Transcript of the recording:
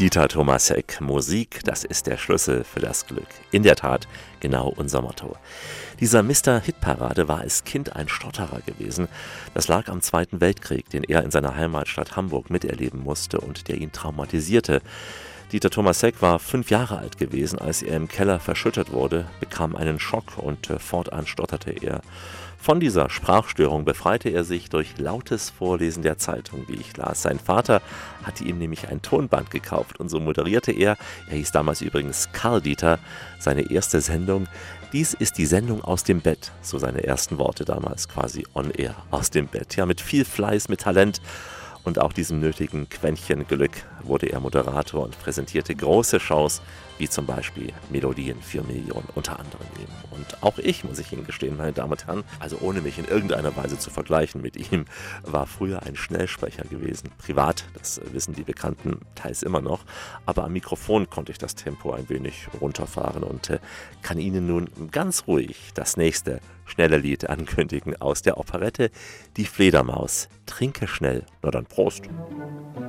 Dieter Thomasek, Musik, das ist der Schlüssel für das Glück. In der Tat, genau unser Motto. Dieser Mr. Hitparade war als Kind ein Stotterer gewesen. Das lag am Zweiten Weltkrieg, den er in seiner Heimatstadt Hamburg miterleben musste und der ihn traumatisierte. Dieter Thomasek war 5 Jahre alt gewesen, als er im Keller verschüttet wurde, bekam einen Schock und fortan stotterte er. Von dieser Sprachstörung befreite er sich durch lautes Vorlesen der Zeitung, wie ich las. Sein Vater hatte ihm nämlich ein Tonband gekauft und so moderierte er hieß damals übrigens Karl Dieter, seine erste Sendung. Dies ist die Sendung aus dem Bett, so seine ersten Worte damals quasi on air, aus dem Bett. Ja, mit viel Fleiß, mit Talent und auch diesem nötigen Quäntchen Glück wurde er Moderator und präsentierte große Shows, wie zum Beispiel Melodien für Millionen, unter anderem eben. Und auch ich, muss ich Ihnen gestehen, meine Damen und Herren, also ohne mich in irgendeiner Weise zu vergleichen mit ihm, war früher ein Schnellsprecher gewesen. Privat, das wissen die Bekannten teils immer noch, aber am Mikrofon konnte ich das Tempo ein wenig runterfahren und kann Ihnen nun ganz ruhig das nächste schnelle Lied ankündigen aus der Operette Die Fledermaus. Trinke schnell, na dann Prost!